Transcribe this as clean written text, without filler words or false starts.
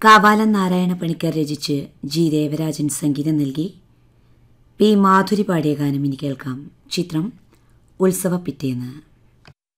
കാവാലം നാരായണ പണിക്കർ രചിച്ച് ജി ദേവരാജൻ സംഗീതം നൽകി പി മാധുരി പാടിയ ഗാനം ഇനി കേൾക്കാം. ചിത്രം ഉത്സവ പിറ്റേന്ന്.